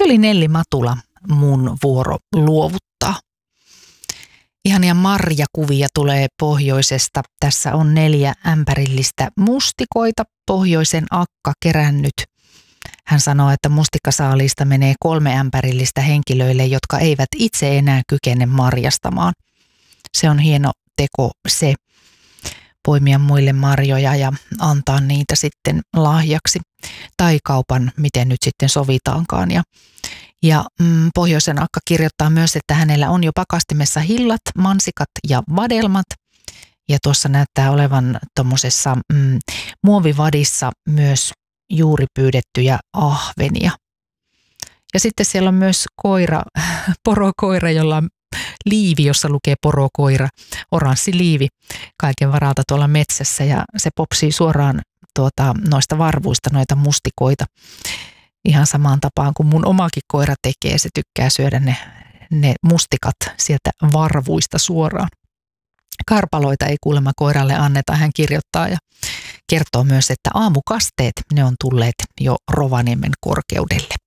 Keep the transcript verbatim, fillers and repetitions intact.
Se oli Nelli Matula, mun vuoro luovuttaa. Ihania marjakuvia tulee pohjoisesta. Tässä on neljä ämpärillistä mustikoita, pohjoisen akka kerännyt. Hän sanoo, että mustikkasaalista menee kolme ämpärillistä henkilöille, jotka eivät itse enää kykene marjastamaan. Se on hieno teko se, poimia muille marjoja ja antaa niitä sitten lahjaksi tai kaupan, miten nyt sitten sovitaankaan. Ja, ja mm, pohjoisen akka kirjoittaa myös, että hänellä on jo pakastimessa hillat, mansikat ja vadelmat. Ja tuossa näyttää olevan tuommoisessa mm, muovivadissa myös juuri pyydettyjä ahvenia. Ja sitten siellä on myös koira, porokoira, jolla on liivi, jossa lukee porokoira, oranssi liivi kaiken varalta tuolla metsässä ja se popsii suoraan tuota, noista varvuista noita mustikoita ihan samaan tapaan kuin mun omakin koira tekee. Se tykkää syödä ne, ne mustikat sieltä varvuista suoraan. Karpaloita ei kuulemma koiralle anneta, hän kirjoittaa ja kertoo myös, että aamukasteet ne on tulleet jo Rovaniemen korkeudelle.